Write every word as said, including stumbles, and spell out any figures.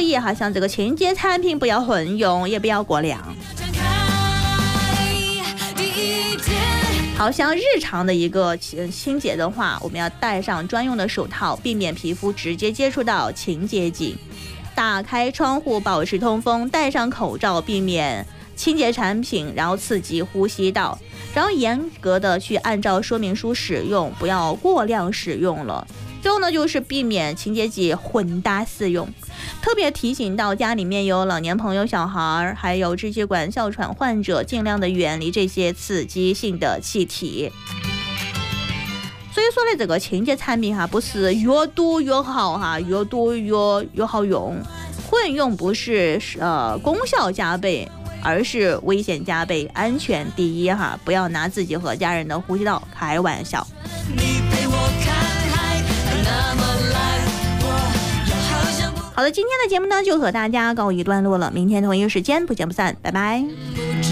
意哈，像这个清洁产品不要混用，也不要过量。好像日常的一个清洁的话，我们要戴上专用的手套，避免皮肤直接接触到清洁剂。打开窗户保持通风，戴上口罩，避免清洁产品然后刺激呼吸道，然后严格的去按照说明书使用，不要过量使用了。最后呢，就是避免清洁剂混搭四用，特别提醒到家里面有老年朋友、小孩，还有支气管哮喘患者，尽量的远离这些刺激性的气体。所以说呢，这个清洁产品哈，不是越多越好哈，越多越越好用，混用不是呃功效加倍，而是危险加倍，安全第一哈，不要拿自己和家人的呼吸道开玩笑。好的，今天的节目呢就和大家告一段落了，明天同一时间不见不散，拜拜。